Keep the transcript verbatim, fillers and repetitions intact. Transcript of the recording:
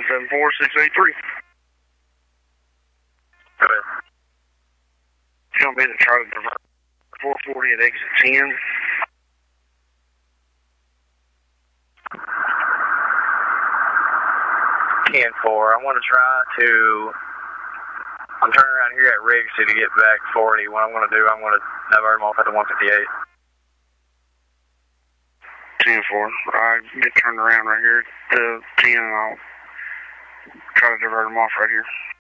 one seven four, six eight three. Go ahead. It's going to be the Charlie Divert four forty at exit ten. ten four. I want to try to, I'm turning around here at Rigsy to get back forty. What I'm going to do, I'm going to divert him off at the one fifty-eight. ten four. I get turned around right here to ten, and I'll try to divert him off right here.